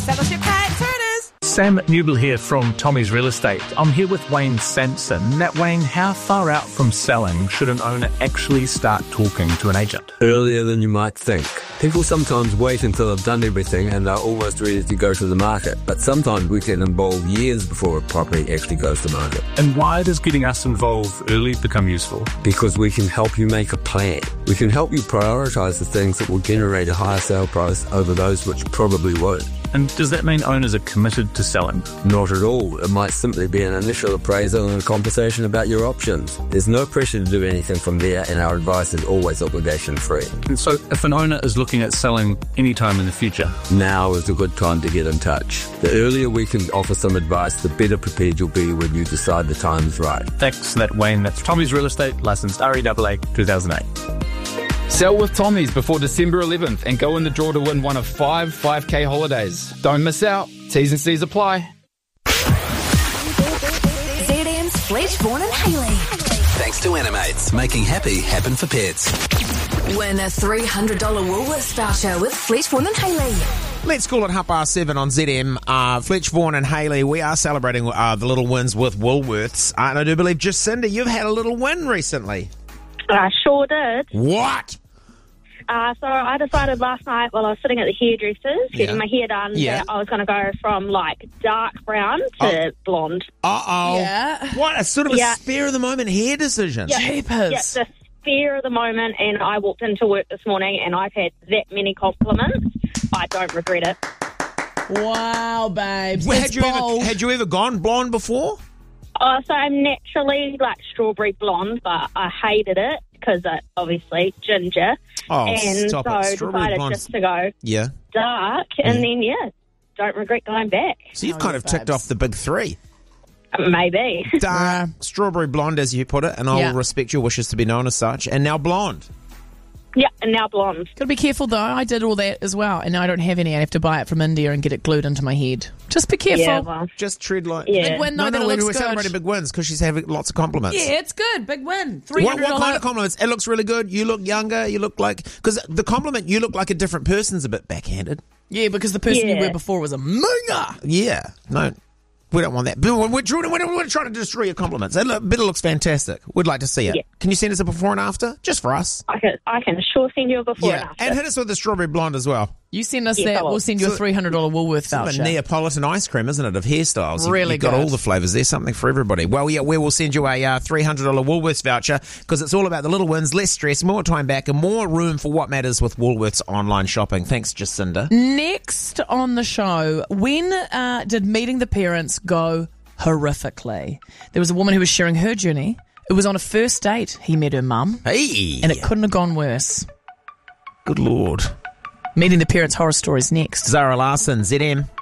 Battleship Pat Turners. Sam Newble here from Tommy's Real Estate. I'm here with Wayne Sanson. Now, Wayne, how far out from selling should an owner actually start talking to an agent? Earlier than you might think. People sometimes wait until they've done everything and are almost ready to go to the market, but sometimes we get involved years before a property actually goes to market. And why does getting us involved early become useful? Because we can help you make a plan. We can help you prioritise the things that will generate a higher sale price over those which probably won't. And does that mean owners are committed to selling? Not at all. It might simply be an initial appraisal and a conversation about your options. There's no pressure to do anything from there, and our advice is always obligation-free. And so if an owner is looking at selling anytime in the future, now is a good time to get in touch. The earlier we can offer some advice, the better prepared you'll be when you decide the time is right. thanks for that, Wayne. That's Tommy's Real Estate, licensed REAA 2008. Sell with Tommy's before December 11th and go in the draw to win one of 5 5K holidays. Don't miss out. T's and C's apply. ZM's Fletch, Vaughan and Hayley. Thanks to Animates, making happy happen for pets. Win a $300 Woolworths voucher with Fletch, Vaughan and Hayley. Let's call it 7:30 on ZM. Fletch, Vaughan and Hayley, we are celebrating the little wins with Woolworths. And I do believe, Jacinda, you've had a little win recently. I sure did. What? So I decided last night while I was sitting at the hairdressers, getting my hair done, that I was going to go from like dark brown to blonde. Uh-oh. Yeah. What? A sort of a spare of the moment hair decision. Jeepers. Yeah, the spare of the moment, and I walked into work this morning and I've had that many compliments. I don't regret it. Wow, babes. Well, That's had you ever gone blonde before? So I'm naturally like strawberry blonde, but I hated it because obviously ginger. Oh, and stop so it. Strawberry decided blonde. just to go dark, and then don't regret going back. So you've kind of ticked off the big three. Maybe. Dark, strawberry blonde, as you put it, and I'll respect your wishes to be known as such. And now blonde. Yeah, and now blonde. Got to be careful though. I did all that as well, and now I don't have any. I have to buy it from India and get it glued into my head. Just be careful. Yeah, well, just tread like big win. No, we're looks celebrating good. big wins because she's having lots of compliments. Yeah, it's good. Big win. What kind of compliments? It looks really good. You look younger. You look like because the compliment you look like a different person's a bit backhanded. Yeah, because the person you were before was a monger. Yeah, no. We don't want that. We're trying to destroy your compliments. That looks fantastic. We'd like to see it. Yeah. Can you send us a before and after? Just for us. I can sure send you a before and after. And hit us with the strawberry blonde as well. You send us that, we'll send you a $300 Woolworths voucher. It's a Neapolitan ice cream, isn't it, of hairstyles. Really You've got all the flavours. There's something for everybody. Well, yeah, we will send you a $300 Woolworths voucher because it's all about the little wins, less stress, more time back, and more room for what matters with Woolworths online shopping. Thanks, Jacinda. Next on the show, when did meeting the parents go horrifically? There was a woman who was sharing her journey. It was on a first date. He met her mum. Hey! And it couldn't have gone worse. Good Lord. Meeting the parents' horror stories next. Zara Larson, ZM.